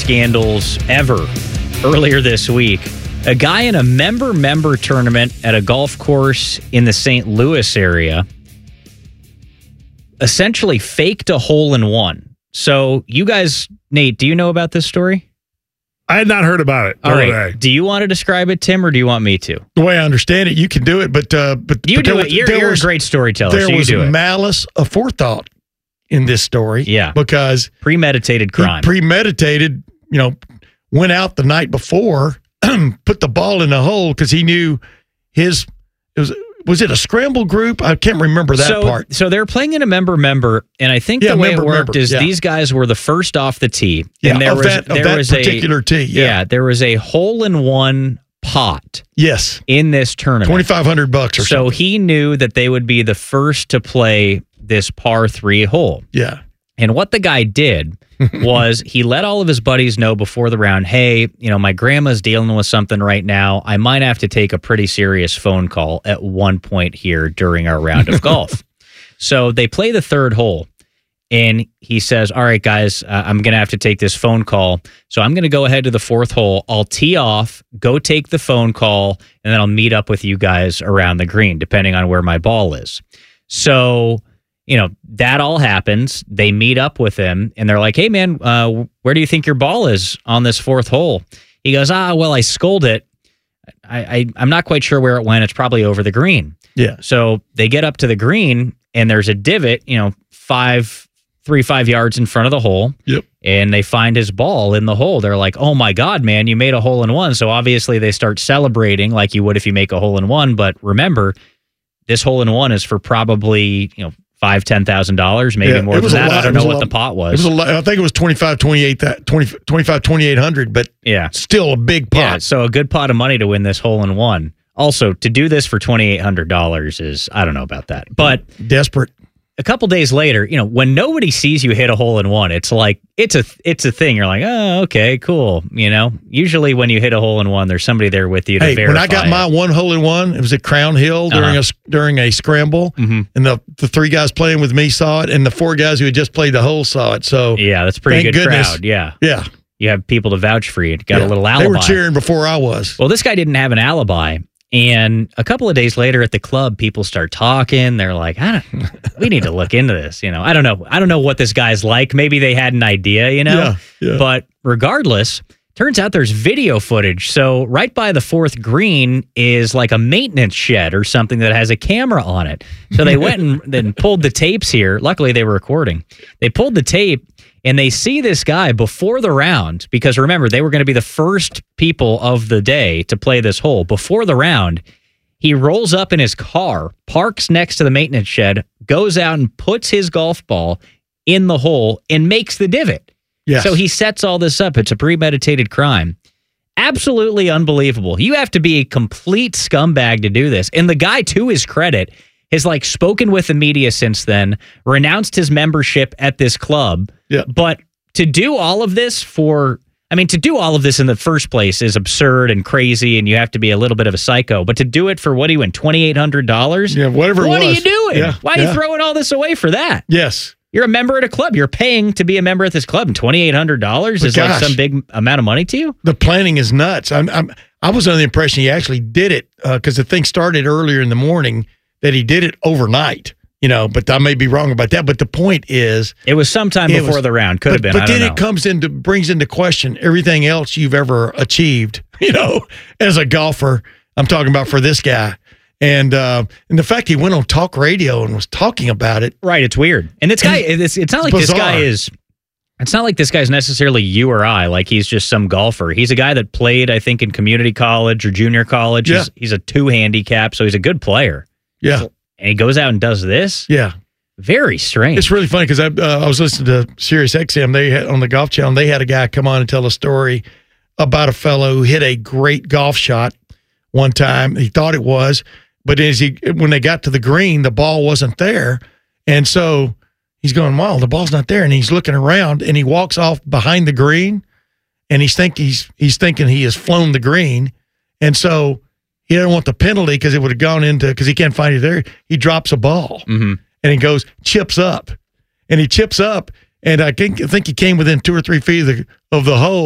scandals ever earlier this week. A guy in a member tournament at a golf course in the St. Louis area essentially faked a hole-in-one. So you guys, Nate, do you know about this story? I had not heard about it. All right. Do you want to describe it, Tim, or do you want me to? The way I understand it, you can do it, but you do it. You're a great storyteller. There was malice aforethought in this story. Yeah, because premeditated crime. Premeditated. Went out the night before, put the ball in the hole because he knew Was it a scramble group? I can't remember that part. So they're playing in a member, and I think the way it worked is these guys were the first off the tee. Yeah, and there was that particular tee. Yeah, there was a hole-in-one pot. Yes, in this tournament, $2,500 or something. So he knew that they would be the first to play this par 3 hole. Yeah, and what the guy did was he let all of his buddies know before the round, hey, my grandma's dealing with something right now. I might have to take a pretty serious phone call at one point here during our round of golf. So they play the third hole, and he says, all right, guys, I'm going to have to take this phone call. So I'm going to go ahead to the fourth hole. I'll tee off, go take the phone call, and then I'll meet up with you guys around the green, depending on where my ball is. So that all happens. They meet up with him, and they're like, hey, man, where do you think your ball is on this fourth hole? He goes, well, I sculled it. I'm not quite sure where it went. It's probably over the green. Yeah. So they get up to the green, and there's a divot, 5 yards in front of the hole. Yep. And they find his ball in the hole. They're like, oh, my God, man, you made a hole-in-one. So obviously they start celebrating like you would if you make a hole-in-one. But remember, this hole-in-one is for probably, $5,000-$10,000, maybe more than that. I don't know what the pot was. I think it was $2,500, but still a big pot. Yeah, so a good pot of money to win this hole-in-one. Also, to do this for $2,800 is, I don't know about that. But desperate. A couple days later, when nobody sees you hit a hole-in-one, it's like, it's a thing. You're like, oh, okay, cool. Usually when you hit a hole-in-one, there's somebody there with you to verify. When I got my one hole-in-one, it was at Crown Hill during a scramble, and the 3 guys playing with me saw it, and the 4 guys who had just played the hole saw it. So yeah, that's a pretty good crowd. Yeah. Yeah. You have people to vouch for you. Got a little alibi. They were cheering before I was. Well, this guy didn't have an alibi. And a couple of days later at the club, people start talking. They're like, we need to look into this. I don't know. I don't know what this guy's like. Maybe they had an idea, Yeah. But regardless, turns out there's video footage. So right by the fourth green is like a maintenance shed or something that has a camera on it. So they went and then pulled the tapes here. Luckily, they were recording. They pulled the tape. And they see this guy before the round, because remember, they were going to be the first people of the day to play this hole. Before the round, he rolls up in his car, parks next to the maintenance shed, goes out and puts his golf ball in the hole and makes the divot. Yes. So he sets all this up. It's a premeditated crime. Absolutely unbelievable. You have to be a complete scumbag to do this. And the guy, to his credit, has spoken with the media since then, renounced his membership at this club. Yeah. But to do all of this to do all of this in the first place is absurd and crazy, and you have to be a little bit of a psycho. But to do it for, what are you in, $2,800? Yeah, whatever it was. What are you doing? Yeah. Why are you throwing all this away for that? Yes. You're a member at a club. You're paying to be a member at this club, and $2,800 is like some big amount of money to you? The planning is nuts. I was under the impression he actually did it because the thing started earlier in the morning, that he did it overnight, but I may be wrong about that. But the point is, it was sometime before the round. Could have been. But then it brings into question everything else you've ever achieved, as a golfer. I'm talking about for this guy. And the fact he went on talk radio and was talking about it. Right. It's weird. And this guy, it's not like this guy is. It's not like this guy's necessarily you or I, like he's just some golfer. He's a guy that played, I think, in community college or junior college. Yeah. He's a 2 handicap, so he's a good player. Yeah. And he goes out and does this? Yeah. Very strange. It's really funny because I was listening to Sirius XM. They had, on the Golf Channel, they had a guy come on and tell a story about a fellow who hit a great golf shot one time. He thought it was, but when they got to the green, the ball wasn't there. And so he's going, wow, the ball's not there. And he's looking around, and he walks off behind the green, and he's thinking he has flown the green. And so he didn't want the penalty because it would have gone into, because he can't find it there. He drops a ball, and he goes, chips up. And he chips up, and I think he came within 2 or 3 feet of the hole.